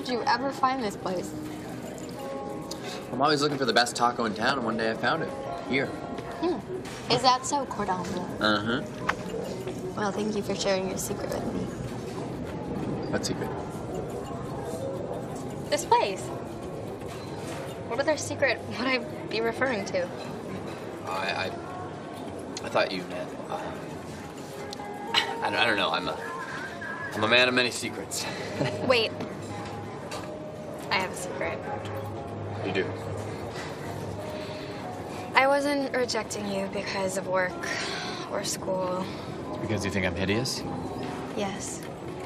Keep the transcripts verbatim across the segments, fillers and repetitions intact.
did you ever find this place? I'm always looking for the best taco in town, and one day I found it. Here. Hmm. Is that so, Cordon Bleu? Uh-huh. Well, thank you for sharing your secret with me. What secret? This place. What other secret would I be referring to? I, I, I thought you meant, uh, I, don't, I don't know, I'm a, I'm a man of many secrets. Wait. I have a secret. You do? I wasn't rejecting you because of work or school. Because you think I'm hideous? Yes.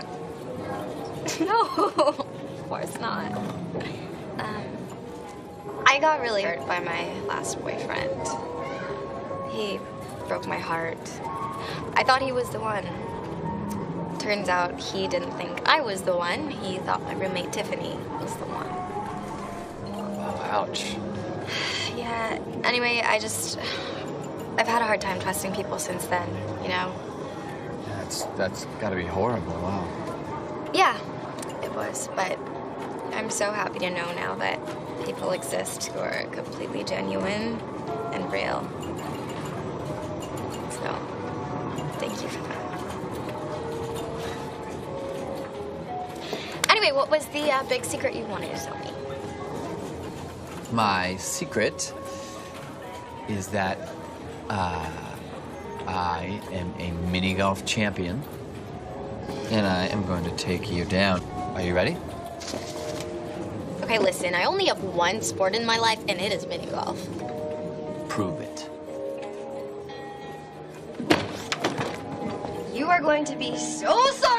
No, of course not. Um, I got really hurt by my last boyfriend. He broke my heart. I thought he was the one. Turns out he didn't think I was the one. He thought my roommate Tiffany was the one. Oh, ouch. Yeah, anyway, I just... I've had a hard time trusting people since then, you know? That's, that's gotta be horrible, wow. Yeah, it was, but I'm so happy to know now that people exist who are completely genuine and real. So, thank you for that. Anyway, what was the uh, big secret you wanted to tell me? My secret is that uh, I am a mini golf champion, and I am going to take you down. Are you ready? Okay, listen, I only have one sport in my life, and it is mini golf. Prove it. You are going to be so sorry.